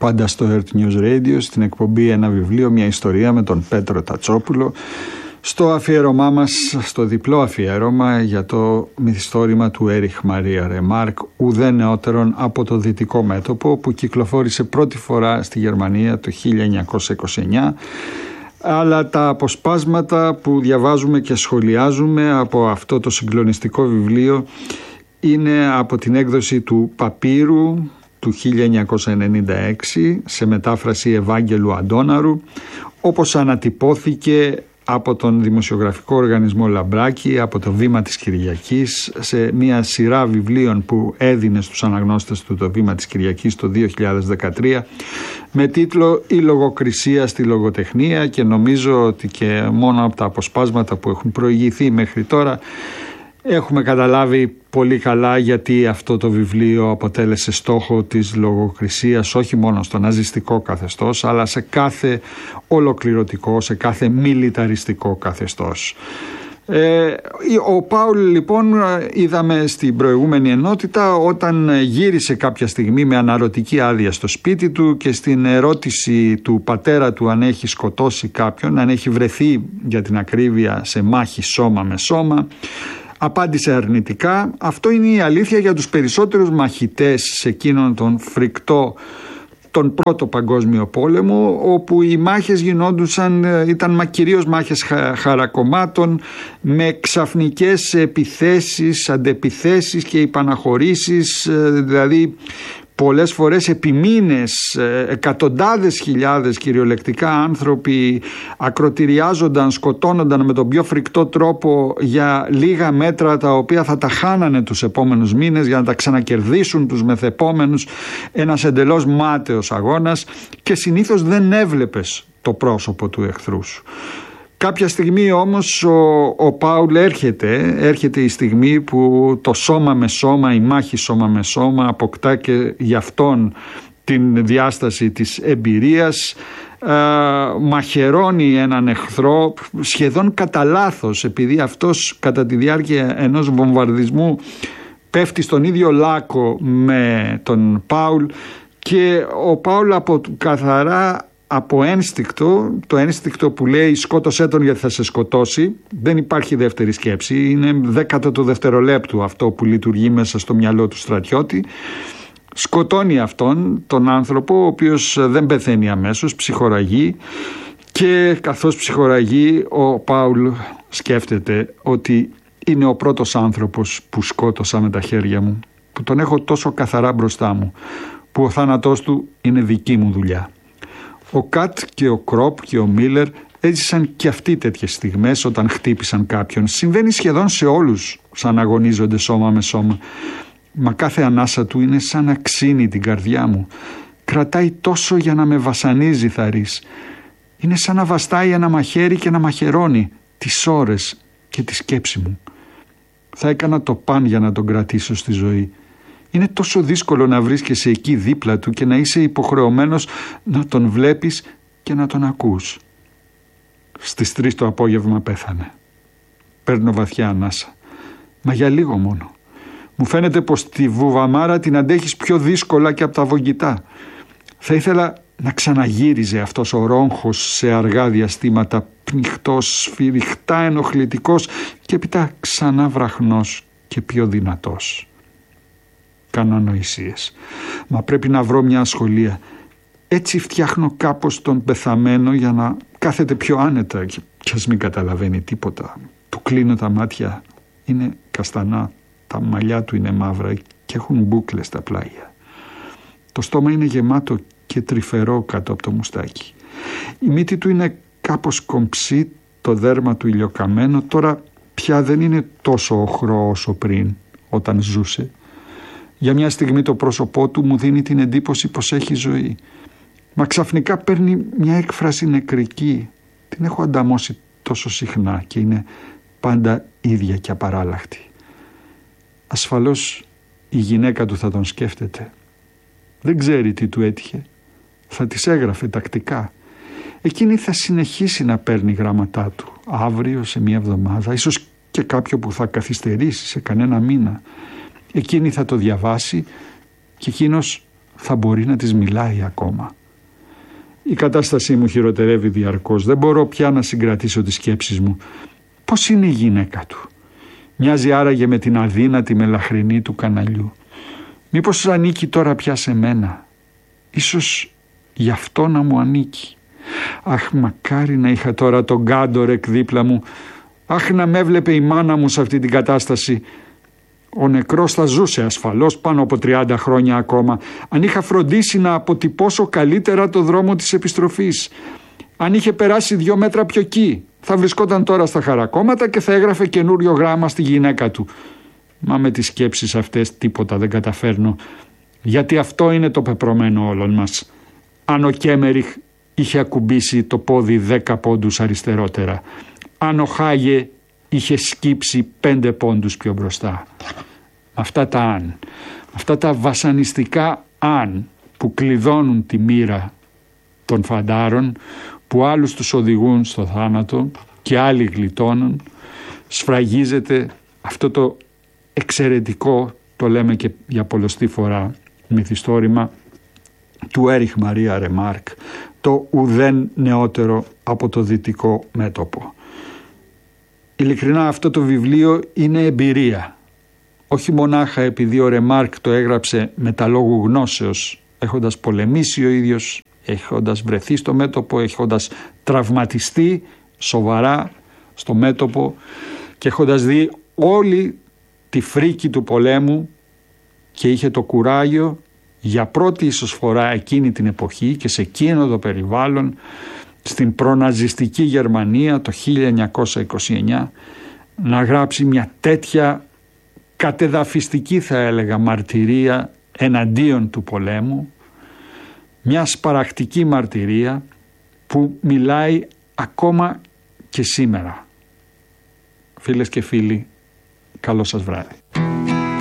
πάντα στο Earth News Radio, στην εκπομπή «Ένα βιβλίο, μια ιστορία» με τον Πέτρο Τατσόπουλο, στο αφιέρωμά μας, στο διπλό αφιέρωμα για το μυθιστόρημα του Έριχ Μαρία Ρεμάρκ, ουδέ νεότερον από το Δυτικό Μέτωπο, που κυκλοφόρησε πρώτη φορά στη Γερμανία το 1929, αλλά τα αποσπάσματα που διαβάζουμε και σχολιάζουμε από αυτό το συγκλονιστικό βιβλίο είναι από την έκδοση του Παπύρου του 1996 σε μετάφραση Ευάγγελου Αντώναρου, όπως ανατυπώθηκε από τον δημοσιογραφικό οργανισμό Λαμπράκη, από το Βήμα της Κυριακής, σε μια σειρά βιβλίων που έδινε στους αναγνώστες του το Βήμα της Κυριακής το 2013, με τίτλο «Η λογοκρισία στη λογοτεχνία», και νομίζω ότι και μόνο από τα αποσπάσματα που έχουν προηγηθεί μέχρι τώρα έχουμε καταλάβει πολύ καλά γιατί αυτό το βιβλίο αποτέλεσε στόχο της λογοκρισίας όχι μόνο στο ναζιστικό καθεστώς, αλλά σε κάθε ολοκληρωτικό, σε κάθε μιλιταριστικό καθεστώς. Ο Πάουλ λοιπόν, είδαμε στην προηγούμενη ενότητα, όταν γύρισε κάποια στιγμή με αναρωτική άδεια στο σπίτι του και στην ερώτηση του πατέρα του αν έχει σκοτώσει κάποιον, αν έχει βρεθεί για την ακρίβεια σε μάχη σώμα με σώμα, απάντησε αρνητικά. Αυτό είναι η αλήθεια για τους περισσότερους μαχητές σε εκείνον τον φρικτό τον Πρώτο Παγκόσμιο Πόλεμο, όπου οι μάχες ήταν κυρίως μάχες χαρακομμάτων, με ξαφνικές επιθέσεις, αντεπιθέσεις και υπαναχωρήσεις, δηλαδή πολλές φορές επί μήνες εκατοντάδες χιλιάδες κυριολεκτικά άνθρωποι ακροτηριάζονταν, σκοτώνονταν με τον πιο φρικτό τρόπο για λίγα μέτρα, τα οποία θα τα χάνανε τους επόμενους μήνες για να τα ξανακερδίσουν τους μεθεπόμενους. Ένας εντελώς μάταιος αγώνας, και συνήθως δεν έβλεπες το πρόσωπο του εχθρού σου. Κάποια στιγμή όμως ο Πάουλ έρχεται η στιγμή που το σώμα με σώμα, η μάχη σώμα με σώμα αποκτά και γι' αυτόν την διάσταση της εμπειρίας. Μαχαιρώνει έναν εχθρό σχεδόν κατά λάθος, επειδή αυτός κατά τη διάρκεια ενός βομβαρδισμού πέφτει στον ίδιο λάκκο με τον Πάουλ, και ο Πάουλ από ένστικτο, το ένστικτο που λέει σκότωσέ τον γιατί θα σε σκοτώσει, δεν υπάρχει δεύτερη σκέψη, είναι δέκατο του δευτερολέπτου αυτό που λειτουργεί μέσα στο μυαλό του στρατιώτη, σκοτώνει αυτόν τον άνθρωπο, ο οποίος δεν πεθαίνει αμέσως, ψυχοραγεί, και καθώς ψυχοραγεί ο Πάουλ σκέφτεται ότι είναι ο πρώτος άνθρωπος που σκότωσα με τα χέρια μου, που τον έχω τόσο καθαρά μπροστά μου, που ο θάνατός του είναι δική μου δουλειά. Ο Κατ και ο Κρόπ και ο Μίλερ έζησαν και αυτοί τέτοιες στιγμές όταν χτύπησαν κάποιον. Συμβαίνει σχεδόν σε όλους σαν αγωνίζονται σώμα με σώμα. Μα κάθε ανάσα του είναι σαν να ξύνει την καρδιά μου. Κρατάει τόσο για να με βασανίζει, θαρρείς. Είναι σαν να βαστάει ένα μαχαίρι και να μαχαιρώνει τις ώρες και τη σκέψη μου. Θα έκανα το παν για να τον κρατήσω στη ζωή. Είναι τόσο δύσκολο να βρίσκεσαι εκεί δίπλα του και να είσαι υποχρεωμένος να τον βλέπεις και να τον ακούς. Στις 3 το απόγευμα πέθανε. Παίρνω βαθιά ανάσα. Μα για λίγο μόνο. Μου φαίνεται πως τη βουβαμάρα την αντέχεις πιο δύσκολα και από τα βογγητά. Θα ήθελα να ξαναγύριζε αυτός ο ρόγχος σε αργά διαστήματα, πνιχτός, σφυριχτά ενοχλητικός και έπειτα ξανά βραχνός και πιο δυνατός. Κάνω ανοησίες. Μα πρέπει να βρω μια ασχολία. Έτσι φτιάχνω κάπως τον πεθαμένο για να κάθεται πιο άνετα και ας μην καταλαβαίνει τίποτα. Του κλείνω τα μάτια. Είναι καστανά. Τα μαλλιά του είναι μαύρα και έχουν μπούκλες στα πλάγια. Το στόμα είναι γεμάτο και τρυφερό κάτω από το μουστάκι. Η μύτη του είναι κάπως κομψή, το δέρμα του ηλιοκαμένο. Τώρα πια δεν είναι τόσο οχρό όσο πριν, όταν ζούσε. Για μια στιγμή το πρόσωπό του μου δίνει την εντύπωση πως έχει ζωή. Μα ξαφνικά παίρνει μια έκφραση νεκρική. Την έχω ανταμώσει τόσο συχνά και είναι πάντα ίδια και απαράλλαχτη. Ασφαλώς η γυναίκα του θα τον σκέφτεται. Δεν ξέρει τι του έτυχε. Θα της έγραφε τακτικά. Εκείνη θα συνεχίσει να παίρνει γράμματά του. Αύριο, σε μια εβδομάδα, ίσως και κάποιο που θα καθυστερήσει σε κανένα μήνα. Εκείνη θα το διαβάσει και εκείνος θα μπορεί να της μιλάει ακόμα. Η κατάστασή μου χειροτερεύει διαρκώς. Δεν μπορώ πια να συγκρατήσω τις σκέψεις μου. Πώς είναι η γυναίκα του? Μοιάζει άραγε με την αδύνατη μελαχρινή του καναλιού. Μήπως ανήκει τώρα πια σε μένα? Ίσως γι' αυτό να μου ανήκει. Αχ, μακάρι να είχα τώρα τον Γκάντορεκ δίπλα μου. Αχ, να με έβλεπε η μάνα μου σε αυτή την κατάσταση. Ο νεκρός θα ζούσε ασφαλώς πάνω από 30 χρόνια ακόμα, αν είχα φροντίσει να αποτυπώσω καλύτερα το δρόμο της επιστροφής. Αν είχε περάσει 2 μέτρα πιο εκεί, θα βρισκόταν τώρα στα χαρακόμματα και θα έγραφε καινούριο γράμμα στη γυναίκα του. Μα με τις σκέψεις αυτές τίποτα δεν καταφέρνω, γιατί αυτό είναι το πεπρωμένο όλων μας. Αν ο Κέμεριχ είχε ακουμπήσει το πόδι 10 πόντους αριστερότερα, αν ο Χάγε είχε σκύψει 5 πόντους πιο μπροστά. Αυτά τα αν, αυτά τα βασανιστικά αν που κλειδώνουν τη μοίρα των φαντάρων, που άλλους τους οδηγούν στο θάνατο και άλλοι γλιτώνουν, σφραγίζεται αυτό το εξαιρετικό, το λέμε και για πολλοστή φορά, μυθιστόρημα του Έριχ Μαρία Ρεμάρκ, το ουδέν νεότερο από το δυτικό μέτωπο. Ειλικρινά αυτό το βιβλίο είναι εμπειρία. Όχι μονάχα επειδή ο Ρεμάρκ το έγραψε με τα λόγου γνώσεως, έχοντας πολεμήσει ο ίδιος, έχοντας βρεθεί στο μέτωπο, έχοντας τραυματιστεί σοβαρά στο μέτωπο και έχοντας δει όλη τη φρίκη του πολέμου, και είχε το κουράγιο για πρώτη ίσως φορά εκείνη την εποχή και σε εκείνο το περιβάλλον, στην προναζιστική Γερμανία το 1929, να γράψει μια τέτοια κατεδαφιστική, θα έλεγα, μαρτυρία εναντίον του πολέμου, μια σπαρακτική μαρτυρία που μιλάει ακόμα και σήμερα. Φίλες και φίλοι, καλό σας βράδυ.